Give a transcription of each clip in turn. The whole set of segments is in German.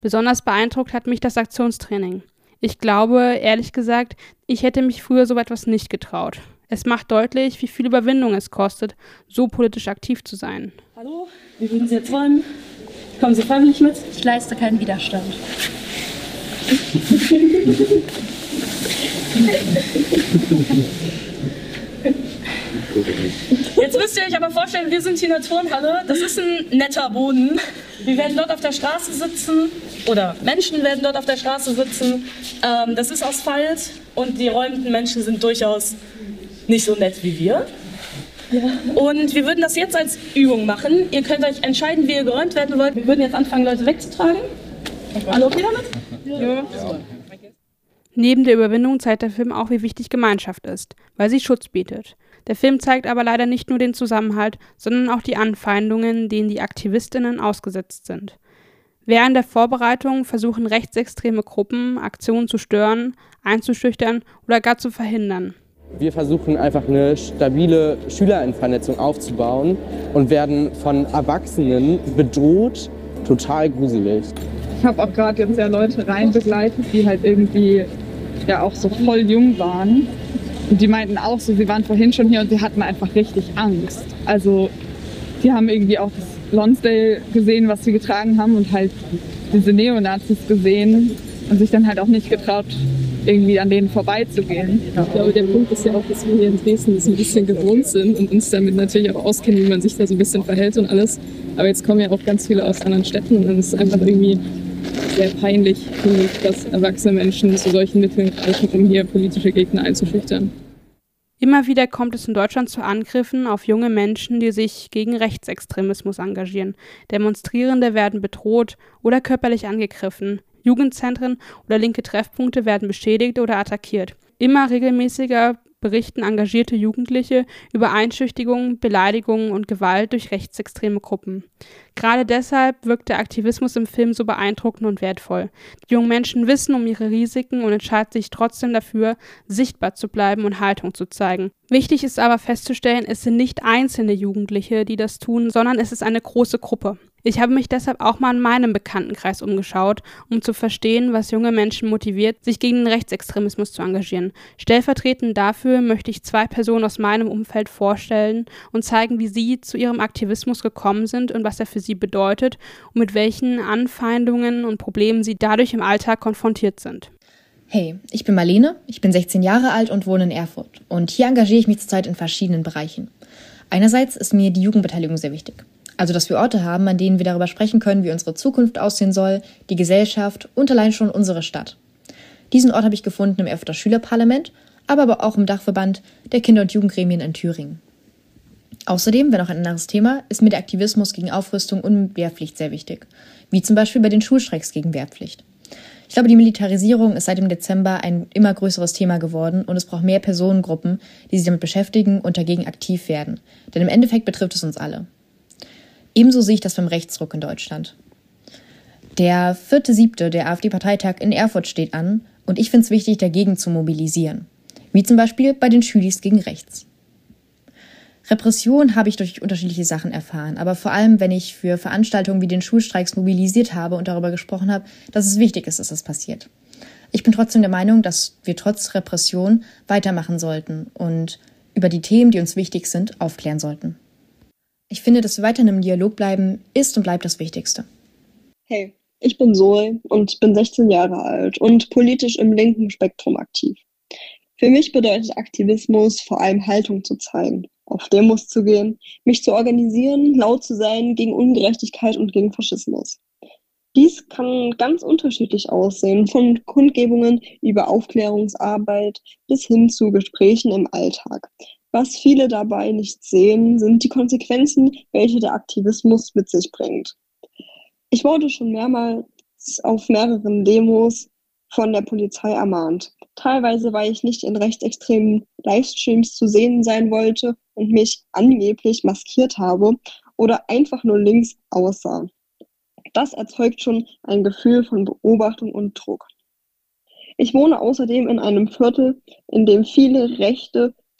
Besonders beeindruckt hat mich das Aktionstraining. Ich glaube, ehrlich gesagt, ich hätte mich früher so etwas nicht getraut. Es macht deutlich, wie viel Überwindung es kostet, so politisch aktiv zu sein. Hallo, wie würden Sie jetzt wollen? Kommen Sie freiwillig mit? Ich leiste keinen Widerstand. Jetzt müsst ihr euch aber vorstellen, wir sind hier in der Turnhalle. Das ist ein netter Boden. Wir werden dort auf der Straße sitzen, oder Menschen werden dort auf der Straße sitzen. Das ist Asphalt und die räumenden Menschen sind durchaus nicht so nett wie wir. Ja. Und wir würden das jetzt als Übung machen. Ihr könnt euch entscheiden, wie ihr geräumt werden wollt. Wir würden jetzt anfangen, Leute wegzutragen. Alle okay damit? Ja. Neben der Überwindung zeigt der Film auch, wie wichtig Gemeinschaft ist, weil sie Schutz bietet. Der Film zeigt aber leider nicht nur den Zusammenhalt, sondern auch die Anfeindungen, denen die AktivistInnen ausgesetzt sind. Während der Vorbereitung versuchen rechtsextreme Gruppen, Aktionen zu stören, einzuschüchtern oder gar zu verhindern. Wir versuchen einfach eine stabile Schülerinnenvernetzung aufzubauen und werden von Erwachsenen bedroht. Total gruselig. Ich habe auch gerade jetzt ja Leute rein begleitet, die halt irgendwie ja auch so voll jung waren. Und die meinten auch so, sie waren vorhin schon hier und sie hatten einfach richtig Angst. Also die haben irgendwie auch das Lonsdale gesehen, was sie getragen haben und halt diese Neonazis gesehen und sich dann halt auch nicht getraut, irgendwie an denen vorbeizugehen. Ich glaube, der Punkt ist ja auch, dass wir hier in Dresden das ein bisschen gewohnt sind und uns damit natürlich auch auskennen, wie man sich da so ein bisschen verhält und alles. Aber jetzt kommen ja auch ganz viele aus anderen Städten und dann ist es einfach irgendwie sehr peinlich, finde ich, dass erwachsene Menschen zu solchen Mitteln greifen, um hier politische Gegner einzuschüchtern. Immer wieder kommt es in Deutschland zu Angriffen auf junge Menschen, die sich gegen Rechtsextremismus engagieren. Demonstrierende werden bedroht oder körperlich angegriffen. Jugendzentren oder linke Treffpunkte werden beschädigt oder attackiert. Immer regelmäßiger berichten engagierte Jugendliche über Einschüchtigungen, Beleidigungen und Gewalt durch rechtsextreme Gruppen. Gerade deshalb wirkt der Aktivismus im Film so beeindruckend und wertvoll. Die jungen Menschen wissen um ihre Risiken und entscheiden sich trotzdem dafür, sichtbar zu bleiben und Haltung zu zeigen. Wichtig ist aber festzustellen, es sind nicht einzelne Jugendliche, die das tun, sondern es ist eine große Gruppe. Ich habe mich deshalb auch mal in meinem Bekanntenkreis umgeschaut, um zu verstehen, was junge Menschen motiviert, sich gegen den Rechtsextremismus zu engagieren. Stellvertretend dafür möchte ich 2 Personen aus meinem Umfeld vorstellen und zeigen, wie sie zu ihrem Aktivismus gekommen sind und was er für sie bedeutet und mit welchen Anfeindungen und Problemen sie dadurch im Alltag konfrontiert sind. Hey, ich bin Marlene, ich bin 16 Jahre alt und wohne in Erfurt. Und hier engagiere ich mich zurzeit in verschiedenen Bereichen. Einerseits ist mir die Jugendbeteiligung sehr wichtig. Also, dass wir Orte haben, an denen wir darüber sprechen können, wie unsere Zukunft aussehen soll, die Gesellschaft und allein schon unsere Stadt. Diesen Ort habe ich gefunden im Erfurter Schülerparlament, aber auch im Dachverband der Kinder- und Jugendgremien in Thüringen. Außerdem, wenn auch ein anderes Thema, ist mir der Aktivismus gegen Aufrüstung und Wehrpflicht sehr wichtig. Wie zum Beispiel bei den Schulstreiks gegen Wehrpflicht. Ich glaube, die Militarisierung ist seit dem Dezember ein immer größeres Thema geworden und es braucht mehr Personengruppen, die sich damit beschäftigen und dagegen aktiv werden. Denn im Endeffekt betrifft es uns alle. Ebenso sehe ich das beim Rechtsruck in Deutschland. Der 4.7., der AfD-Parteitag in Erfurt steht an und ich finde es wichtig, dagegen zu mobilisieren. Wie zum Beispiel bei den Schülis gegen rechts. Repression habe ich durch unterschiedliche Sachen erfahren, aber vor allem, wenn ich für Veranstaltungen wie den Schulstreiks mobilisiert habe und darüber gesprochen habe, dass es wichtig ist, dass das passiert. Ich bin trotzdem der Meinung, dass wir trotz Repression weitermachen sollten und über die Themen, die uns wichtig sind, aufklären sollten. Ich finde, dass wir weiterhin im Dialog bleiben, ist und bleibt das Wichtigste. Hey, ich bin Zoe und bin 16 Jahre alt und politisch im linken Spektrum aktiv. Für mich bedeutet Aktivismus vor allem Haltung zu zeigen, auf Demos zu gehen, mich zu organisieren, laut zu sein gegen Ungerechtigkeit und gegen Faschismus. Dies kann ganz unterschiedlich aussehen, von Kundgebungen über Aufklärungsarbeit bis hin zu Gesprächen im Alltag. Was viele dabei nicht sehen, sind die Konsequenzen, welche der Aktivismus mit sich bringt. Ich wurde schon mehrmals auf mehreren Demos von der Polizei ermahnt. Teilweise, weil ich nicht in rechtsextremen Livestreams zu sehen sein wollte und mich angeblich maskiert habe oder einfach nur links aussah. Das erzeugt schon ein Gefühl von Beobachtung und Druck. Ich wohne außerdem in einem Viertel, in dem viele rechte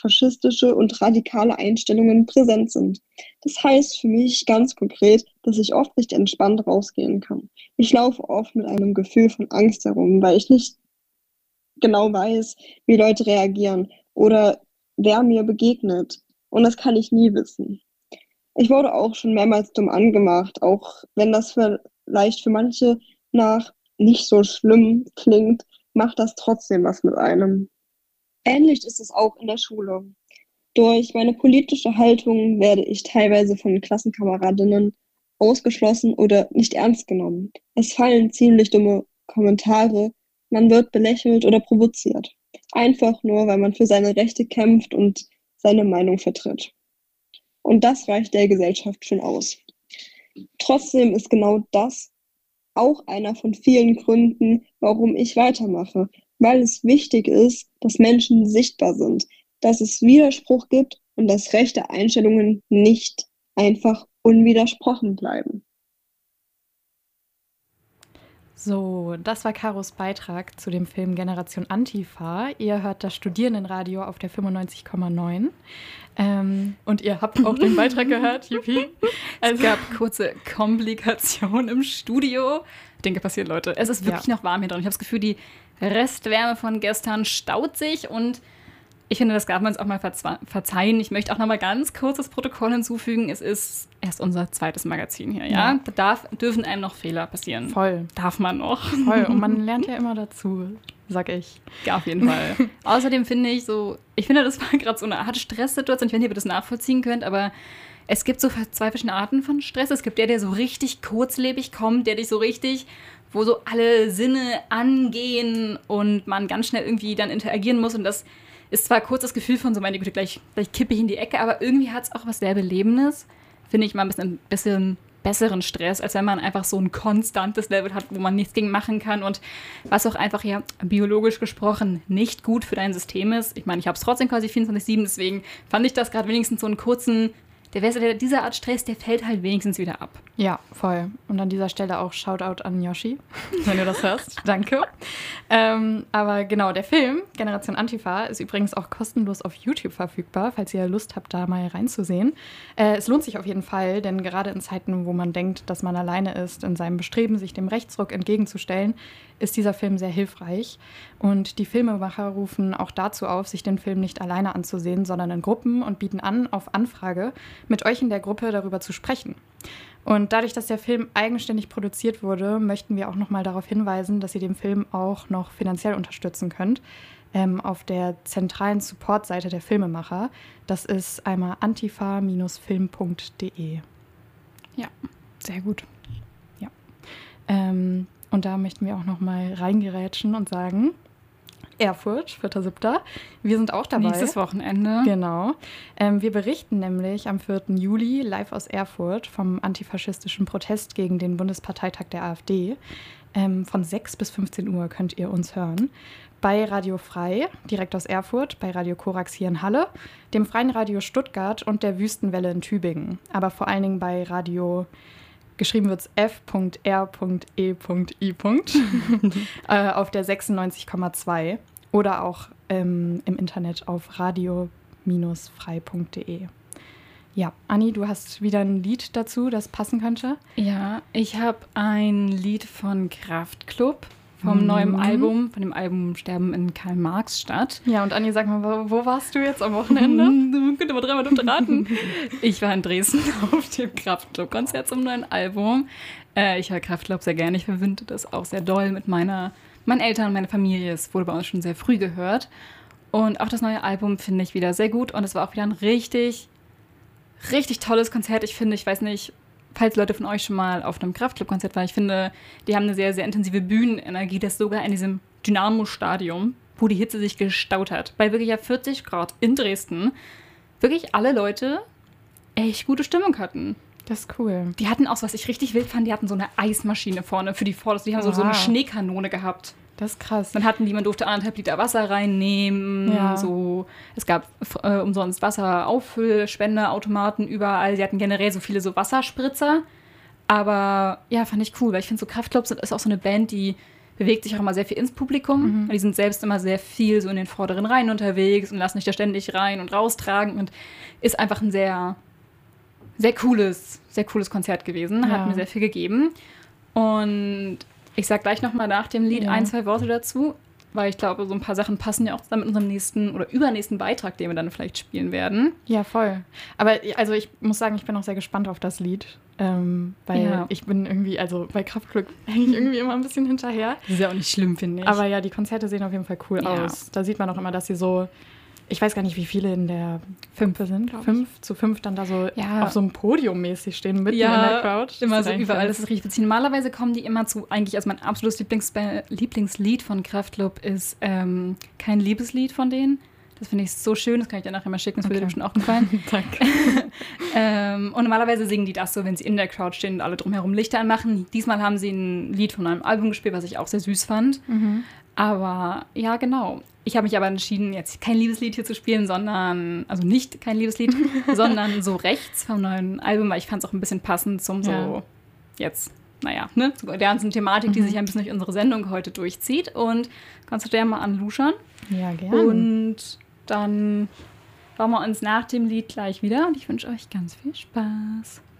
faschistische und radikale Einstellungen präsent sind. Das heißt für mich ganz konkret, dass ich oft nicht entspannt rausgehen kann. Ich laufe oft mit einem Gefühl von Angst herum, weil ich nicht genau weiß, wie Leute reagieren oder wer mir begegnet. Und das kann ich nie wissen. Ich wurde auch schon mehrmals dumm angemacht, auch wenn das vielleicht für manche nach nicht so schlimm klingt, macht das trotzdem was mit einem. Ähnlich ist es auch in der Schule. Durch meine politische Haltung werde ich teilweise von Klassenkameradinnen ausgeschlossen oder nicht ernst genommen. Es fallen ziemlich dumme Kommentare, man wird belächelt oder provoziert. Einfach nur, weil man für seine Rechte kämpft und seine Meinung vertritt. Und das reicht der Gesellschaft schon aus. Trotzdem ist genau das auch einer von vielen Gründen, warum ich weitermache, weil es wichtig ist, dass Menschen sichtbar sind, dass es Widerspruch gibt und dass rechte Einstellungen nicht einfach unwidersprochen bleiben. So, das war Karos Beitrag zu dem Film Generation Antifa. Ihr hört das Studierendenradio auf der 95,9. Und ihr habt auch den Beitrag gehört, Juppie. Es gab kurze Komplikationen im Studio. Dinge passieren, Leute. Es ist wirklich noch warm hier drin. Ich habe das Gefühl, die Restwärme von gestern staut sich und ich finde, das darf man uns auch mal verzeihen. Ich möchte auch noch mal ganz kurz das Protokoll hinzufügen. Es ist erst unser zweites Magazin hier, ja? Da dürfen einem noch Fehler passieren. Voll. Darf man noch. Voll. Und man lernt ja immer dazu, sag ich. Ja, auf jeden Fall. Außerdem finde ich das war gerade so eine Art Stresssituation. Ich weiß nicht, ob ihr das nachvollziehen könnt, aber es gibt so zwei verschiedene Arten von Stress. Es gibt der so richtig kurzlebig kommt, der dich so richtig, wo so alle Sinne angehen und man ganz schnell irgendwie dann interagieren muss und das ist zwar kurz das Gefühl von so, meine Güte, gleich kippe ich in die Ecke, aber irgendwie hat es auch was sehr Belebendes. Finde ich mal ein bisschen besseren Stress, als wenn man einfach so ein konstantes Level hat, wo man nichts gegen machen kann und was auch einfach ja biologisch gesprochen nicht gut für dein System ist. Ich meine, ich habe es trotzdem quasi 24/7, deswegen fand ich das gerade wenigstens so einen kurzen, diese Art Stress, der fällt halt wenigstens wieder ab. Ja, voll. Und an dieser Stelle auch Shoutout an Yoshi, wenn du das hörst. Danke. Aber genau, der Film Generation Antifa ist übrigens auch kostenlos auf YouTube verfügbar, falls ihr Lust habt, da mal reinzusehen. Es lohnt sich auf jeden Fall, denn gerade in Zeiten, wo man denkt, dass man alleine ist, in seinem Bestreben, sich dem Rechtsruck entgegenzustellen, ist dieser Film sehr hilfreich. Und die Filmemacher rufen auch dazu auf, sich den Film nicht alleine anzusehen, sondern in Gruppen und bieten an, auf Anfrage mit euch in der Gruppe darüber zu sprechen. Und dadurch, dass der Film eigenständig produziert wurde, möchten wir auch nochmal darauf hinweisen, dass ihr den Film auch noch finanziell unterstützen könnt. Auf der zentralen Supportseite der Filmemacher. Das ist einmal antifa-film.de. Ja, sehr gut. Ja. Und da möchten wir auch nochmal reingerätschen und sagen, Erfurt, 4.7. Wir sind auch dabei. Nächstes Wochenende. Genau. Wir berichten nämlich am 4. Juli live aus Erfurt vom antifaschistischen Protest gegen den Bundesparteitag der AfD. Von 6 bis 15 Uhr könnt ihr uns hören. Bei Radio Frei, direkt aus Erfurt, bei Radio Korax hier in Halle, dem Freien Radio Stuttgart und der Wüstenwelle in Tübingen. Aber vor allen Dingen bei Radio, geschrieben wird es f.r.e.i. Auf der 96,2 oder auch im Internet auf radio-frei.de. Ja, Anni, du hast wieder ein Lied dazu, das passen könnte? Ja, ich habe ein Lied von Kraftklub vom neuen Album, von dem Album Sterben in Karl-Marx-Stadt. Ja, und Anni, sag mal, wo warst du jetzt am Wochenende? Du könnt aber dreimal raten. Ich war in Dresden auf dem Kraftklub-Konzert zum neuen Album. Ich höre Kraftklub sehr gerne. Ich verwinde das auch sehr doll mit meinen Eltern, meiner Familie. Es wurde bei uns schon sehr früh gehört. Und auch das neue Album finde ich wieder sehr gut. Und es war auch wieder ein richtig tolles Konzert. Ich weiß nicht, falls Leute von euch schon mal auf einem Kraftklub-Konzert waren, ich finde, die haben eine sehr, sehr intensive Bühnenenergie, das sogar in diesem Dynamo-Stadion, wo die Hitze sich gestaut hat, bei wirklich 40 Grad in Dresden, wirklich alle Leute echt gute Stimmung hatten. Das ist cool. Die hatten auch, was ich richtig wild fand, die hatten so eine Eismaschine vorne für die Vorderseite. Die haben so eine Schneekanone gehabt. Das ist krass. Dann man durfte 1,5 Liter Wasser reinnehmen. Ja. So, es gab umsonst Wasserauffüllspendeautomaten überall. Sie hatten generell so viele so Wasserspritzer. Aber ja, fand ich cool, weil ich finde, so Kraftklub ist auch so eine Band, die bewegt sich auch immer sehr viel ins Publikum. Die sind selbst immer sehr viel so in den vorderen Reihen unterwegs und lassen sich da ständig rein und raustragen und ist einfach ein sehr, sehr cooles Konzert gewesen. Hat mir sehr viel gegeben. Und ich sag gleich nochmal nach dem Lied 1-2 Worte dazu, weil ich glaube, so ein paar Sachen passen ja auch dann mit unserem nächsten oder übernächsten Beitrag, den wir dann vielleicht spielen werden. Ja, voll. Aber also ich muss sagen, ich bin auch sehr gespannt auf das Lied, weil ich bin irgendwie, also bei Kraftklub hänge ich irgendwie immer ein bisschen hinterher. Das ist ja auch nicht schlimm, finde ich. Aber ja, die Konzerte sehen auf jeden Fall cool aus. Da sieht man auch immer, dass sie so, ich weiß gar nicht, wie viele in der 5 sind, 5-5 dann da so auf so einem Podium mäßig stehen, mitten in der Crowd. Immer so überall, das ist richtig witzig. Normalerweise kommen die immer zu, eigentlich, also mein absolutes Lieblingslied von Kraftklub ist kein Liebeslied von denen. Das finde ich so schön, das kann ich dir nachher mal schicken, das würde dir bestimmt auch gefallen. Danke. Und normalerweise singen die das so, wenn sie in der Crowd stehen und alle drumherum Lichter anmachen. Diesmal haben sie ein Lied von einem Album gespielt, was ich auch sehr süß fand. Aber ja, genau. Ich habe mich aber entschieden, jetzt kein Liebeslied hier zu spielen, sondern, also nicht kein Liebeslied, sondern so rechts vom neuen Album, weil ich fand es auch ein bisschen passend zum so jetzt, zu der ganzen Thematik, die sich ein bisschen durch unsere Sendung heute durchzieht. Und kannst du dir mal anluschern? Ja, gerne. Und dann hören wir uns nach dem Lied gleich wieder und ich wünsche euch ganz viel Spaß.